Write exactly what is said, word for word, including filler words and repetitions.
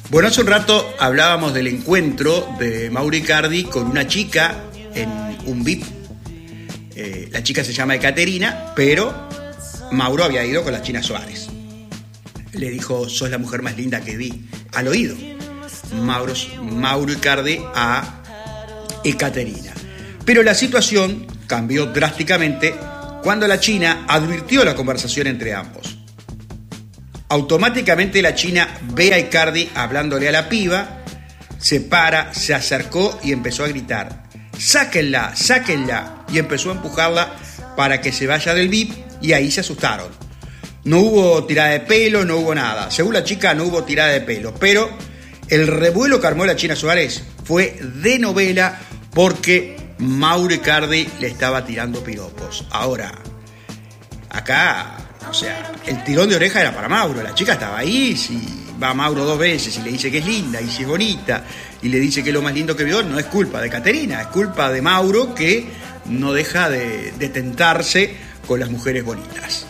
Bueno, hace un rato hablábamos del encuentro de Mauro Icardi con una chica en un V I P. Eh, la chica se llama Ekaterina, pero Mauro había ido con la China Suárez. Le dijo, sos la mujer más linda que vi, al oído. Mauro, Mauro Icardi a Ekaterina. Pero la situación cambió drásticamente cuando la China advirtió la conversación entre ambos. Automáticamente la China ve a Icardi hablándole a la piba, se para, se acercó y empezó a gritar, sáquenla, sáquenla, y empezó a empujarla para que se vaya del V I P, y ahí se asustaron. No hubo tirada de pelo, no hubo nada. Según la chica no hubo tirada de pelo, pero el revuelo que armó la China Suárez fue de novela porque Mauro Icardi le estaba tirando piropos. Ahora, acá, o sea, el tirón de oreja era para Mauro. La chica estaba ahí, si va Mauro dos veces y le dice que es linda y si es bonita y le dice que es lo más lindo que vio, no es culpa de Ekaterina, es culpa de Mauro, que no deja de, de tentarse con las mujeres bonitas.